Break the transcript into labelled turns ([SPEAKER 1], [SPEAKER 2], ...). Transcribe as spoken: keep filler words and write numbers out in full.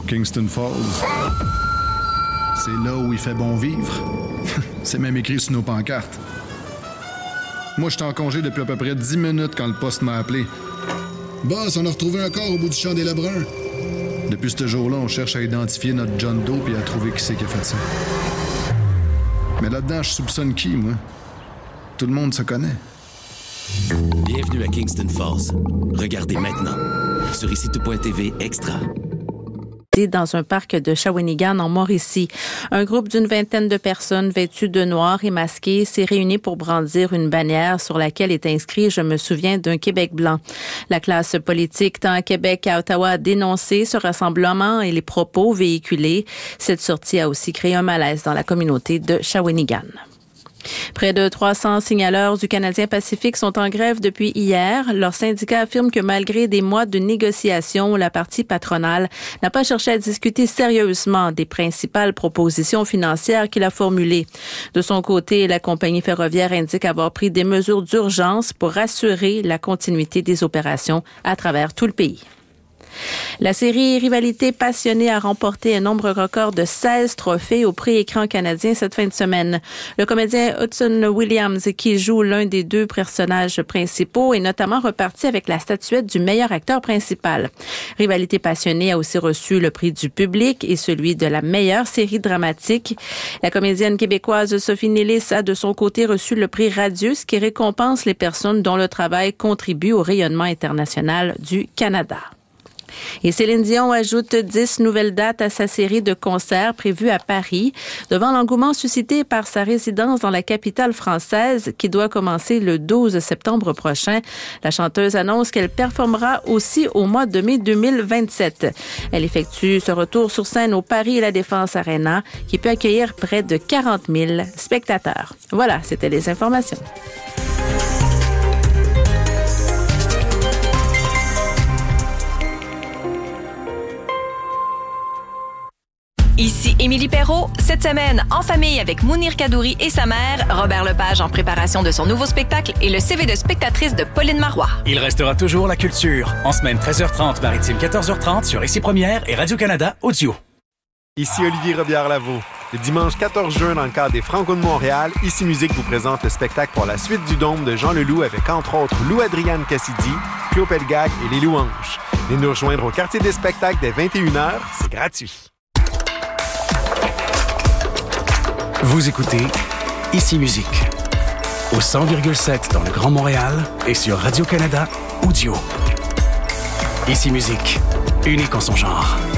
[SPEAKER 1] Kingston Falls. C'est là où il fait bon vivre. C'est même écrit sur nos pancartes. Moi, j'étais en congé depuis à peu près dix minutes quand le poste m'a appelé.
[SPEAKER 2] Boss, on a retrouvé un corps au bout du champ des Lebrun.
[SPEAKER 1] Depuis ce jour-là, on cherche à identifier notre John Doe et à trouver qui c'est qui a fait ça. Mais là-dedans, je soupçonne qui, moi? Tout le monde se connaît.
[SPEAKER 3] Bienvenue à Kingston Falls. Regardez maintenant sur ici tout point t v Extra.
[SPEAKER 4] Dans un parc de Shawinigan, en Mauricie. Un groupe d'une vingtaine de personnes vêtues de noir et masquées s'est réuni pour brandir une bannière sur laquelle est inscrit « Je me souviens d'un Québec blanc ». La classe politique, tant à Québec qu'à Ottawa, a dénoncé ce rassemblement et les propos véhiculés. Cette sortie a aussi créé un malaise dans la communauté de Shawinigan. Près de trois cents signaleurs du Canadien Pacifique sont en grève depuis hier. Leur syndicat affirme que malgré des mois de négociations, la partie patronale n'a pas cherché à discuter sérieusement des principales propositions financières qu'il a formulées. De son côté, la compagnie ferroviaire indique avoir pris des mesures d'urgence pour assurer la continuité des opérations à travers tout le pays. La série Rivalité passionnée a remporté un nombre record de seize trophées au prix écran canadien cette fin de semaine. Le comédien Hudson Williams, qui joue l'un des deux personnages principaux, est notamment reparti avec la statuette du meilleur acteur principal. Rivalité passionnée a aussi reçu le prix du public et celui de la meilleure série dramatique. La comédienne québécoise Sophie Nélis a de son côté reçu le prix Radius, qui récompense les personnes dont le travail contribue au rayonnement international du Canada. Et Céline Dion ajoute dix nouvelles dates à sa série de concerts prévue à Paris, devant l'engouement suscité par sa résidence dans la capitale française qui doit commencer le douze septembre prochain. La chanteuse annonce qu'elle performera aussi au mois de mai deux mille vingt-sept. Elle effectue ce retour sur scène au Paris et la Défense Arena qui peut accueillir près de quarante mille spectateurs. Voilà, c'était les informations.
[SPEAKER 5] Ici Émilie Perrault. Cette semaine, en famille avec Mounir Kadouri et sa mère, Robert Lepage en préparation de son nouveau spectacle et le C V de spectatrice de Pauline Marois.
[SPEAKER 6] Il restera toujours la culture. En semaine treize heures trente, maritime quatorze heures trente sur Ici Première et Radio-Canada Audio.
[SPEAKER 7] Ici Olivier Robillard-Lavaux. Le dimanche quatorze juin, dans le cadre des Franco de Montréal, Ici Musique vous présente le spectacle pour la suite du Dôme de Jean Leloup avec entre autres Lou-Adrienne Cassidy, Claude Pelgag et les Louanges. Venez nous rejoindre au quartier des spectacles dès vingt et une heures. C'est gratuit.
[SPEAKER 6] Vous écoutez Ici Musique au cent virgule sept dans le Grand Montréal et sur Radio-Canada Audio. Ici Musique, unique en son genre.